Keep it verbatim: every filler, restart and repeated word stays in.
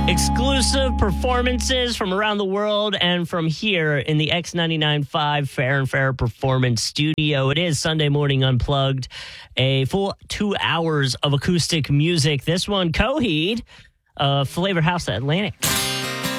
Exclusive performances from around the world and from here in the X ninety-nine point five Fair and Fair Performance Studio. It is Sunday Morning Unplugged, a full two hours of acoustic music. This one, Coheed, uh, Flavor House Atlantic.